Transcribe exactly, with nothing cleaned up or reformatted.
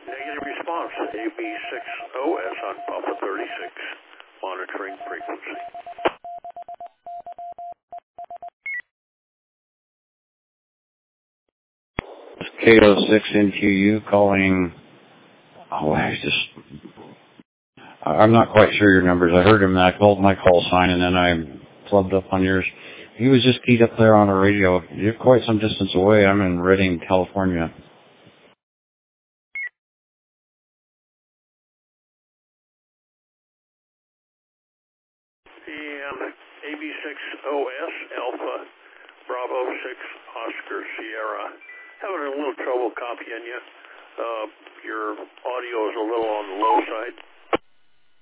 Negative response. A B six O S on Papa thirty-six. Monitoring frequency. K O six N Q U calling. Oh, I just. I'm not quite sure your numbers. I heard him and I called my call sign and then I plugged up on yours. He was just keyed up there on a radio. You're quite some distance away. I'm in Redding, California. And A B six O S Alpha Bravo six Oscar Sierra. Having a little trouble copying you. Uh, your audio is a little on the low side.